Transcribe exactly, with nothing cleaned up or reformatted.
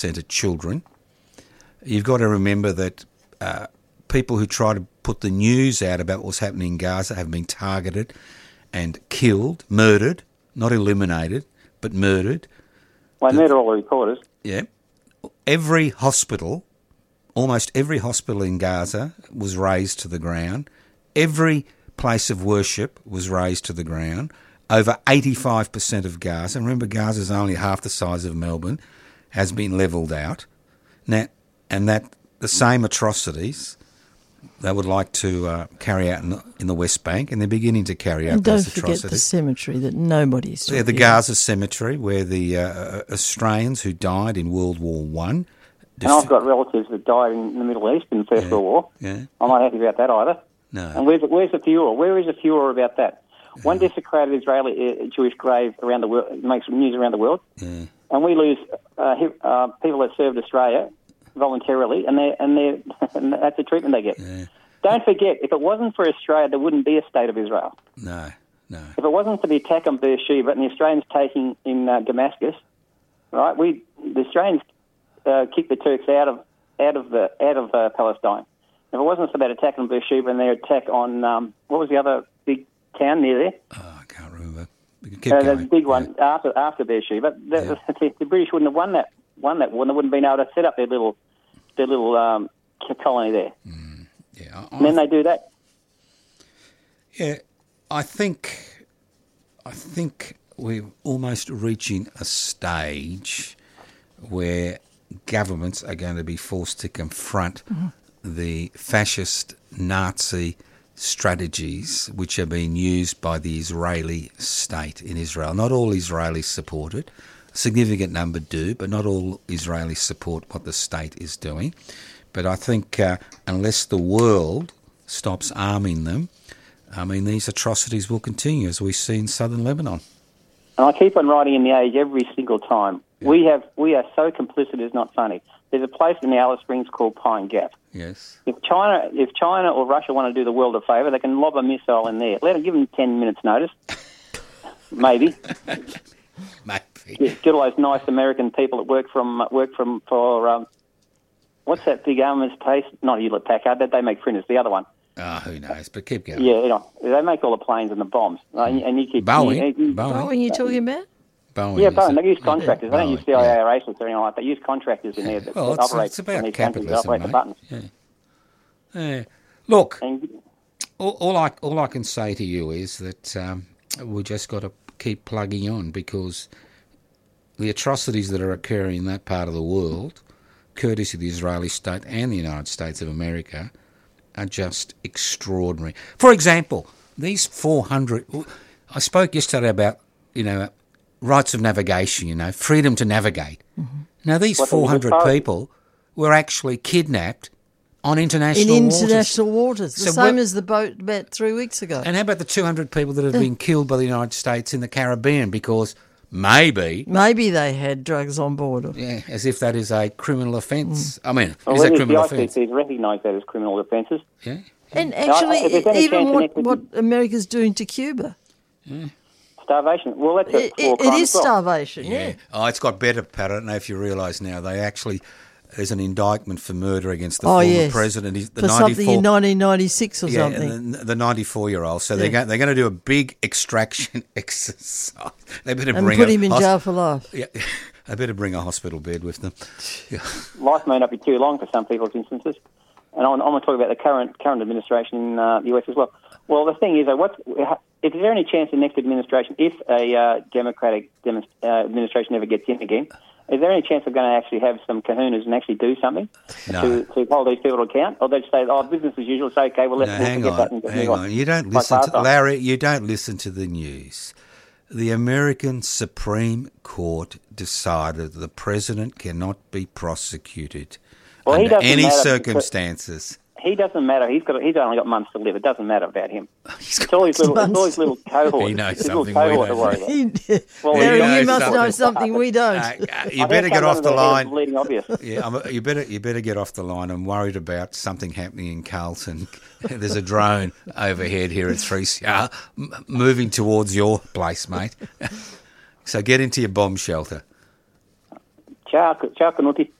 of children. You've got to remember that uh, people who try to put the news out about what's happening in Gaza have been targeted and killed, murdered, not eliminated, but murdered. Well, murder all the reporters. Yeah. Every hospital, almost every hospital in Gaza was razed to the ground. Every place of worship was razed to the ground. Over eighty-five percent of Gaza, and remember Gaza is only half the size of Melbourne, has been levelled out. Now, and that the same atrocities they would like to uh, carry out in the, in the West Bank, and they're beginning to carry out and those don't atrocities. forget the cemetery that nobody's talking Yeah, the about. Gaza cemetery, where the uh, Australians who died in World War One. And I've got relatives that died in the Middle East in the First Yeah, World War. yeah. I'm not happy about that either. No. And where's, where's the furor? Where is the furor about that? One desecrated Israeli uh, Jewish grave around the world makes news around the world, Yeah. and we lose uh, he- uh, people that served Australia voluntarily, and they and they and that's the treatment they get. Yeah. Don't forget, if it wasn't for Australia, there wouldn't be a state of Israel. No, no. If it wasn't for the attack on Beersheba and the Australians taking in uh, Damascus, right? We the Australians uh, kicked the Turks out of out of the out of uh, Palestine. If it wasn't for that attack on Beersheba and their attack on um, what was the other big town near there? Oh, I can't remember. We can keep Uh, going. the big one Yeah. after after Beersheba. The, Yeah. the, the British wouldn't have won that won that war. They wouldn't have been able to set up their little their little um, colony there. Yeah, I, And then they do that. yeah, I think, I think we're almost reaching a stage where governments are going to be forced to confront Mm-hmm. the fascist Nazi strategies which are being used by the Israeli state in Israel. Not all Israelis support it. A significant number do, but not all Israelis support what the state is doing. But I think uh, unless the world stops arming them, I mean, these atrocities will continue, as we see in southern Lebanon. And I keep on writing in The Age every single time. We have we are so complicit it's not funny. There's a place in the Alice Springs called Pine Gap. Yes. If China if China or Russia want to do the world a favour, they can lob a missile in there. Let them give them ten minutes notice. Maybe. Maybe. Get, get all those nice American people that work from work from for um, what's that big armaments place? Not Hewlett Packard. They, they make printers. The other one. Oh, who knows? But keep going. Yeah, you know, they make all the planes and the bombs. Uh, and, and you keep Boeing. You, you, Boeing. What were you talking about? Boeing. Yeah, is Boeing. it? They use contractors. They don't Boeing, use C I A yeah. or ASIS or anything like that. They use contractors in there that, Well, that it's, operate it's in about these countries that capitalism, operate the mate. buttons. Yeah. Yeah. Look, And all, all I all I can say to you is that um, we just got to keep plugging on, because the atrocities that are occurring in that part of the world, courtesy of the Israeli state and the United States of America, are just extraordinary. For example, these four hundred... I spoke yesterday about, you know, rights of navigation, you know, freedom to navigate. Mm-hmm. Now, these What, four hundred the- people were actually kidnapped on international In waters. international waters, the So same what- as the boat about three weeks ago. And how about the two hundred people that have been killed by the United States in the Caribbean because maybe, Maybe they had drugs on board. Or, yeah, as if that is a criminal offence. Mm. I mean, well, is at a least criminal the offence? I C C has recognised that as criminal offences. Yeah. and actually, if there's any even chance what, connected- what America's doing to Cuba, Starvation. Well, that's a it, war it, crime it as is well. starvation. Yeah. Yeah. Oh, it's got better, Pat. I don't know if you realise now. They actually, there's an indictment for murder against the Oh, former yes. president. He's the For something ninety-four in nineteen ninety-six or yeah, something. and the, the ninety-four-year-old. So they're Yeah. going, they're going to do a big extraction exercise. They better And bring put a him in hos- jail for life. Yeah, they better bring a hospital bed with them. Yeah. Life may not be too long for some people's instances. And I want, I want to talk about the current current administration in uh, the U S as well. Well, the thing is, uh, what's, is there any chance in the next administration, if a uh, Democratic demonst- uh, administration ever gets in again, is there any chance they're going to actually have some kahunas and actually do something No. to, to hold these people to account? Or they just say, oh, business as usual, it's okay, well, let's No, we'll hang forget on, that and just hang move on. You don't Like listen last to time. Larry. You don't listen to the news. The American Supreme Court decided the president cannot be prosecuted Well, he under doesn't any matter, but- circumstances. He doesn't matter. He's got. He's only got months to live. It doesn't matter about him. He's It's all his little. It's all his little cohort. He knows his little something we cohort to don't worry know. about. Well, Larry, he you knows must know something. something we don't. Uh, uh, you I better think get that off comes the under line. Bleeding obvious. Yeah, I'm, you better you better get off the line. I'm worried about something happening in Carlton. There's a drone overhead here at three C R m- moving towards your place, mate. So get into your bomb shelter. Ciao, ciao Canuti.